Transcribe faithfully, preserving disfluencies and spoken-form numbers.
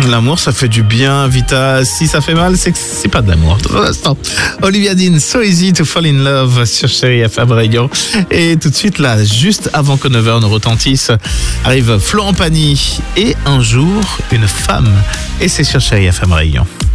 L'amour, ça fait du bien, Vita. Si ça fait mal, c'est que c'est pas de l'amour. Pour l'instant, Olivia Dean, So Easy to Fall in Love sur Chérie F M Radio. Et tout de suite, là, juste avant que neuf heures ne retentisse, arrive Florent Pagny et Un jour, une femme. Et c'est sur Chérie F M Radio.